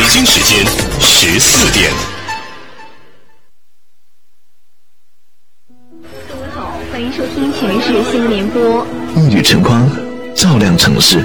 京时间14点。 各位好，欢迎收听《前世新闻联播》。 一缕晨光照亮城市，